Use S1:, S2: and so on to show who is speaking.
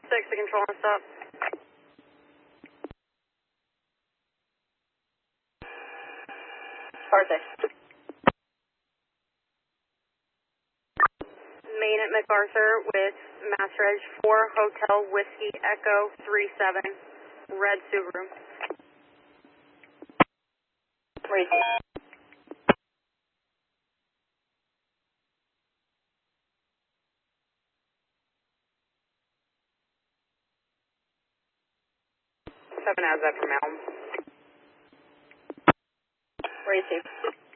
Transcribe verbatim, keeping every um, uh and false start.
S1: six to control and stop.
S2: Car six.
S1: Main at MacArthur with Mass Reg four Hotel Whiskey Echo three seven, red Subaru.
S2: Receive.
S1: seven has that from Elm.
S2: Receive.